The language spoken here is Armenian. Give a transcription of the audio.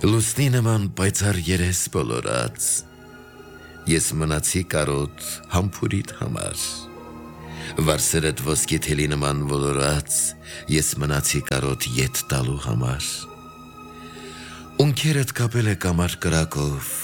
Լուսնի նման պայծառ երես բոլորած, ես մնացի կարոտ համբուրիդ համար, վարսերդ ոսկի թելի նման ոլորած, ես մնացի կարոտ ետ տալու համար, ունքերդ կապել է կամար կրակով,